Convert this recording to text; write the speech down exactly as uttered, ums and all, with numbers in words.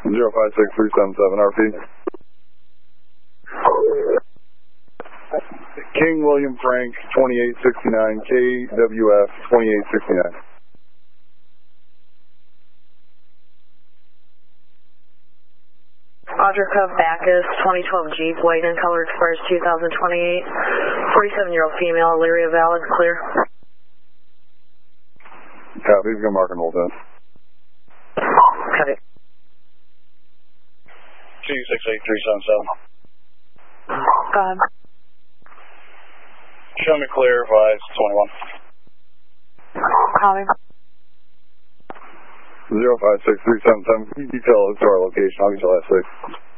zero five six three seven seven, R P. King William Frank, twenty-eight sixty-nine, K W F, twenty-eight sixty-nine. Roger, Cub Bacchus, twenty twelve Jeep, white and color, expires two thousand twenty-eight. forty-seven-year-old female, Elyria valid, clear. Copy, he's going to mark and hold in. Copy. two six eight three seven seven. Go ahead. Show me clear, five twenty-one. Copy. zero five six three seven seven, detail to our location, I'll get you last six.